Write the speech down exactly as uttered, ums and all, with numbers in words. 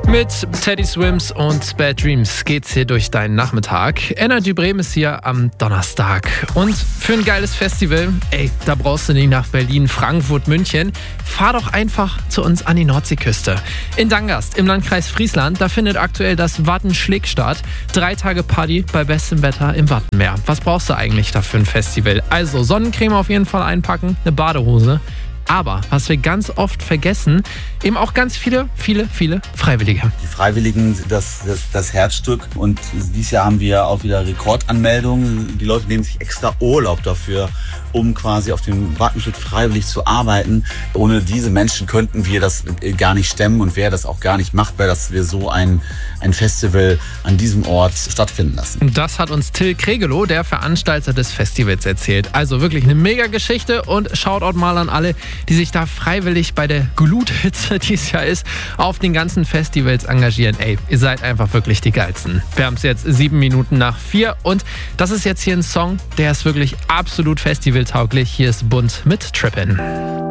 Mit Teddy Swims und Bad Dreams geht's hier durch deinen Nachmittag. Energy Bremen ist hier am Donnerstag. Und für ein geiles Festival, ey, da brauchst du nicht nach Berlin, Frankfurt, München. Fahr doch einfach zu uns an die Nordseeküste. In Dangast im Landkreis Friesland, da findet aktuell das Wattenschlick statt. Drei Tage Party bei bestem Wetter im Wattenmeer. Was brauchst du eigentlich dafür ein Festival? Also Sonnencreme auf jeden Fall einpacken, eine Badehose. Aber, was wir ganz oft vergessen, eben auch ganz viele, viele, viele Freiwillige. Die Freiwilligen sind das, das, das Herzstück. Und dieses Jahr haben wir auch wieder Rekordanmeldungen. Die Leute nehmen sich extra Urlaub dafür, um quasi auf dem Wattenschlick freiwillig zu arbeiten. Ohne diese Menschen könnten wir das gar nicht stemmen und wäre das auch gar nicht machbar, dass wir so ein, ein Festival an diesem Ort stattfinden lassen. Das hat uns Till Kregelow, der Veranstalter des Festivals, erzählt. Also wirklich eine mega Geschichte und Shoutout mal an alle, die sich da freiwillig bei der Gluthitze, die es ja ist, auf den ganzen Festivals engagieren. Ey, ihr seid einfach wirklich die Geilsten. Wir haben es jetzt sieben Minuten nach vier und das ist jetzt hier ein Song, der ist wirklich absolut festivaltauglich. Hier ist Bunt mit Trippin'.